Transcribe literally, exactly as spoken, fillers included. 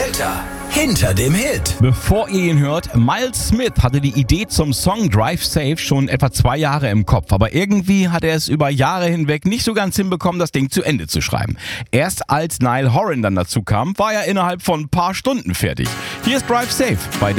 Falter, hinter dem Hit. Bevor ihr ihn hört, Miles Smith hatte die Idee zum Song Drive Safe schon etwa zwei Jahre im Kopf. Aber irgendwie hat er es über Jahre hinweg nicht so ganz hinbekommen, das Ding zu Ende zu schreiben. Erst als Niall Horan dann dazu kam, war er innerhalb von ein paar Stunden fertig. Hier ist Drive Safe bei